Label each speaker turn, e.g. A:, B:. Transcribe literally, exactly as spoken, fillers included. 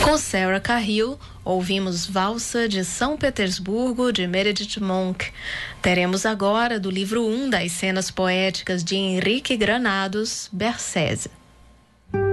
A: Com Sarah Cahill, ouvimos Valsa de São Petersburgo, de Meredith Monk. Teremos agora, do livro um das cenas poéticas de Henrique Granados, Bercese.